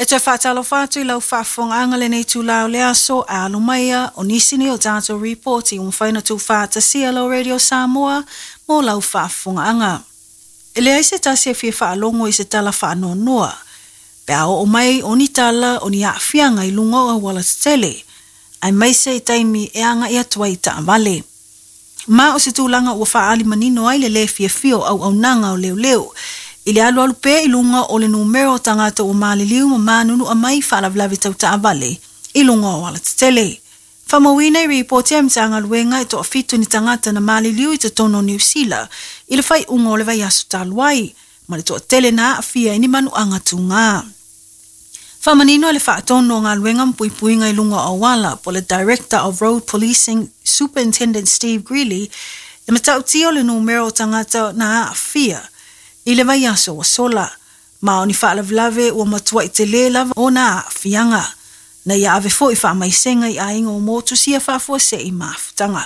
E te whātalo whātu I lau whaafonga le nei tū lau lea so a Lumaia o nisini o tātou report I whaina tū whātasia lau Radio Samoa mō lau whaafonga. E lea I se tasi e whia whaalongo I se tala whaanoa noa. Pea o mai o ni tala o ni awhianga I lungo a wala tele. Ai mai se I taimi e anga I atua I ta vale. Ma o se tūlanga ua whaali manino ai le le whia whio au nanga o leo leo. I le alu alu pe I lunga o le numero tangata o maliliu ma manunu a mai whaalavlavi tau ta vale I lunga o wala tele. Whamawina I reporti am tanga luenga I to a fitu ni tangata na maliliu I te tono New Zealand I le whai unga o le vai asu taluai. Ma le to tele na a fia ini manu angatunga. Whamanino le whaatono ngā luenga mpuipuinga I lunga o wala po le Director of Road Policing Superintendent Steve Greeley le matautio le numero tangata na a fia I le vai aso o sola. Ma o ni whaalavlave o matua I te le lava o na a fianga. Na ia ave fo I whaamaisenga I ainga o motu sia whaafua se I mafutanga.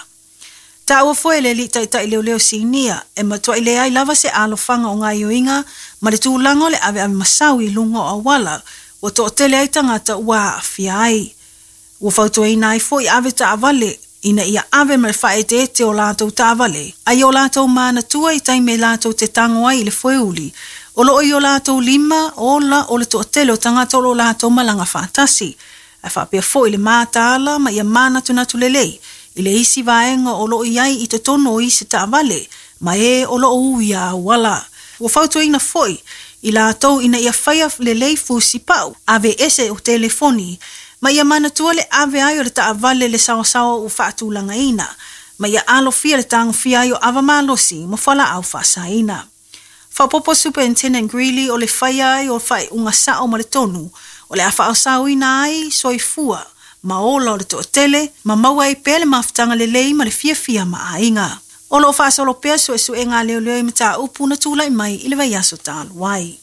Ta ua fo le li tai leo leo sinia e matua I le ai lava se alofanga o ngā ioinga ma le tūlanga le ave masau I lunga o wala o to tele ai tangata ua a fia ai. Ua whautua ina ai fo I ave ta avale ina ia ave ma whae te o lātou tāwale. Ai o lātou mana tua I taime lātou te tango ai le wheuli. O lo I o lātou lima o la o le to tele o tangata o lo lātou malanga whātasi. Ai whapea fo I le mātāla ma ia mana tunatu lelei. I le isi vaenga o lo I ai I te tono o isi tāwale. Ma e o lo uia wala. Ua whautua ina foi. I lātou ina ia whaia lelei fusi pau. Ave ese o telefoni. Ma ia mana tua le ave ai o le taavale le sawa o whaatulanga ina. Ma ia alo fia le tango fia ai o ava malosi ma whala au whasa ina. Whapopo Superintendent Greeley o le whaia ai o whai unga sao ma le tonu. O le awha au sao ina ai soifua. Ma ola o le toa tele, ma maua I pele mafutanga le lei ma le fia ma ainga. O lo whaasolo pea su e ngā leo leo I mata upu na tūla I mai I le vai aso tālu wai.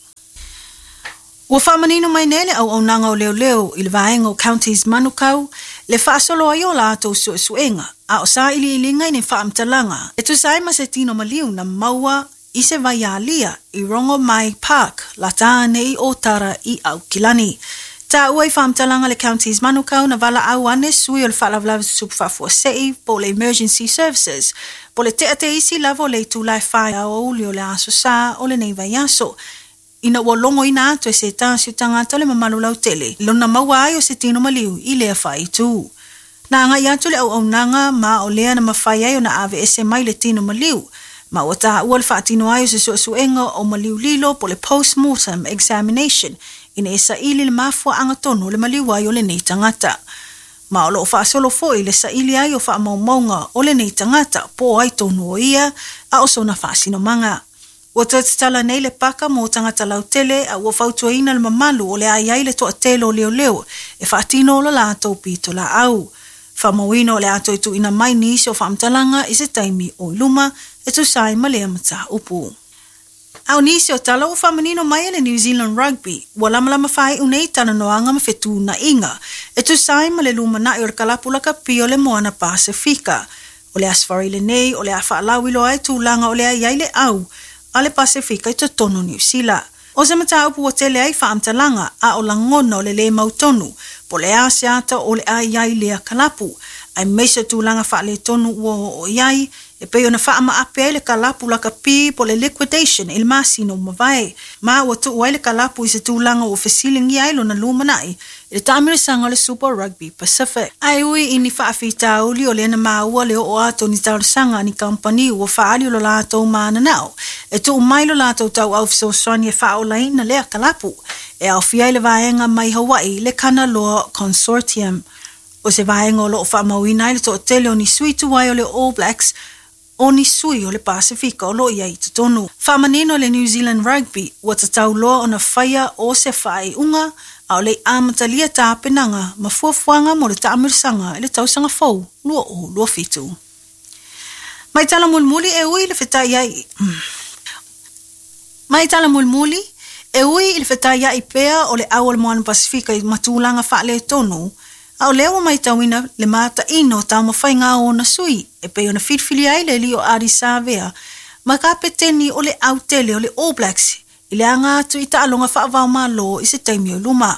Ua whamanino mai nele au nanga o leo leo I le vaenga o counties Manukau, le whaasolo ai o lātou suenga, a o sa ili ilinga I ne whaamtalanga. E tu sai ma se tino maliu na maua I se vai alia I rongo mai park, la tāne I o tara I au kilani. Ta ua I whaamtalanga le counties Manukau na wala au ane sui o le whaalavlavi supu whafua sei po le emergency services, po le te isi lavo le tūlai whai au uli o le aso sa o le nei vai aso. Ina ua longo ina atu e se tāsi tangata le mamalu lau tele. Lona maua ai o se tino maliu I lea whai tū. Na anga I atu le au nanga ma o lea na mawhai ai o na ave ese mai le tino maliu. Ma o ta ua le whaatino ai o se suenga o maliu lilo po le post-mortem examination. Ina esa ili le mafua angatono le maliu ai o le nei tangata. Ma o lo whaasolo foi le sa ili ai o whaamaumaunga o le nei tangata po ai tono o ia a o sona whaasino manga. Ua tatala nei le paka mo tangata lau tele a ua whautua ina le mamalu o le ai le toa telo leo leo e whaatino o la lātou pito la au. Whamawina o le ato tu ina mai nisi o whaamtalanga I se taimi o iluma e tu sai ma lea mata upu. Au nisi o tala o whamanino mai le New Zealand Rugby ua lamalama whai unei tana noanga ma whetu na inga e tu sai ma le luma na I o le kalapulaka pio le moana Pasifika. O le asfari le nei o le awha alawilo ai tūlanga o le ai le au ale Pasifika I te tono New Zealand. O se mata upu o tele ai whaamtalanga a o langona o le mautonu, po le asiata o le ai lea kalapu, ai meisa tūlanga wha le tonu ua o iai, e peo na wha ama ape le kalapu laka pi po le liquidation il masino mawai, ma ua tu uai le kalapu I se tūlanga o fesilingi ai lo na lumanai, le tamirisanga le Super Rugby Pacific. Ai ui ini whaafita uli o le na maua le o ato ni taurisanga ni kampani ua whaali o lo lātou maana nao. E tu umai lo lātou tau au fisoswani e whaolai na lea kalapu. E au fiai le vaenga mai Hawaii le Kana Loa Consortium. O se vaenga o lo whaamauina le to tele o ni sui tuwai o le All Blacks o ni sui o le Pasifika o lo iai tutonu. Whamanino le New Zealand Rugby ua tatau loa o na whaia o se whae unga au le amatalia tāpenanga ma fuafuanga mo le taamirisanga le tausanga fau lua o lua fitu. Mai tala mulmuli e ui le whetai ai. Mai tala mulmuli e ui le whetai ai pea o le awal moana Pasifika I matulanga wha le tonu. Au lewa mai tawina le mata ino tau mawhai ngā o na sui e peo na whitwhili ai le li o Ari Savea. Ma ka peteni o le autele o le All Blacks I le anga atu I ta alonga whaavau malo I se taimi o luma.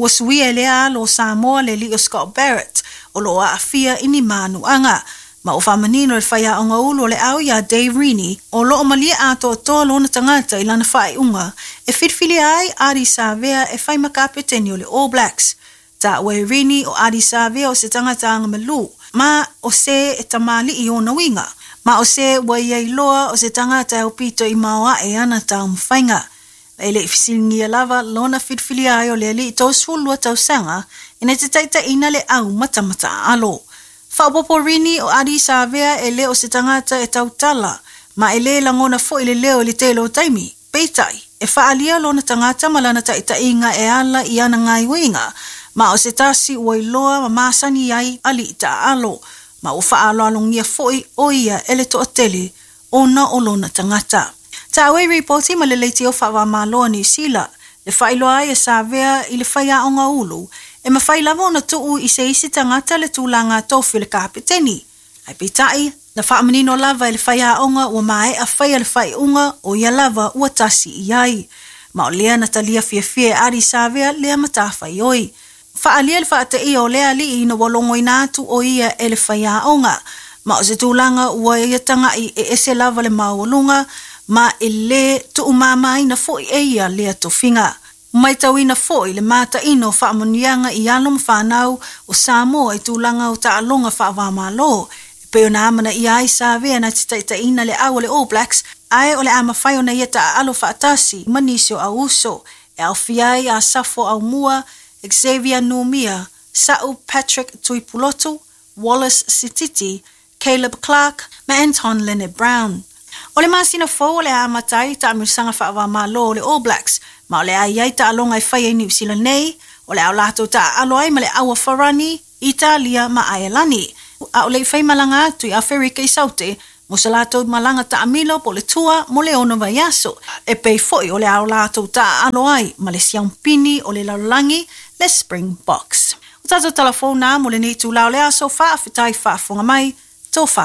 ua suia lea lo Samoa le li o Scott Barrett o lo a afia ini manuanga. Ma o whamanino le whaia o ngaulo le au ia Dave Rini o lo o malia ato toa lona tangata i lana whae unga e whitwhili ai Adi Savea e whai makapeteni o le All Blacks. Ta ue Rini o Adi Savea o se tangata anga malu ma o se e tamali i ona winga. Ma o se ua iai loa o se tangata e o pito i maoa e ana tau mwhainga. E le ifisilingia lava lona whitwhili ai o le li i tau suolua tau sanga ina te taita ina le au matamata alo. Whaopopo Rini o Adi Savea e le o se tangata e tautala, ma e le langona fo i le leo li telo taimi, peitai, e whaalia lona tangata malana ta inga e ala i ana ngai winga, ma o se tasi ua iloa ma masani ai ali i ta alo, ma o whaalo alongia fo i oia e le toa tele o na o lona tangata. Ta away reporti ma le leiti o whawa maloa ni sila, le whailoa e Savea i le whaia o ngaulu, e mawhai lava ona tuu i se isi tangata le tūlanga tofu le kapiteni. Ai pitai, na whaamanino lava e le whaia onga ua mae a whaia le whai unga o ia lava ua tasi i ai. Ma o lea na talia fia Adi Savea lea matawhai oi. Whaalia le whaata i o lea li i na walongo i nātu o ia e le whaia onga. Ma o se tūlanga ua ia tanga i e ese lava le maolunga, ma e le tuu mamai na fo i eia lea tofinga. Mai tauina foi le mata ino whaamonianga i alum whanau o Samoa i tūlanga o taalonga whaawamalo. Peo na amana i ai Savea na titaita ina le au le All Blacks, ai o le ama whaio na ieta alo whaatasi manisio au uso, e au fiai a Safo au mua, Xavier Numia, Sau Patrick Tuipulotu, Wallace Sititi, Caleb Clark, ma Anton Leonard Brown. O le masina fo o le amatai ta amirsanga whaawamalo o le All Blacks, ma o le ai ta alonga i whaia i New Zealand nei, o le au lato ta alo ai ma le aua Farani, Italia ma Aelani. A o le whai malanga atu i Afrika i saute, mo se lato malanga ta amilo po le tua mo le ono vaiaso, e pei foi o le au lato ta alo ai ma le siampini o le laulangi le Springboks. O tato telefona mo le nei tu lau le aso wha fitai wha fonga mai, tō wha.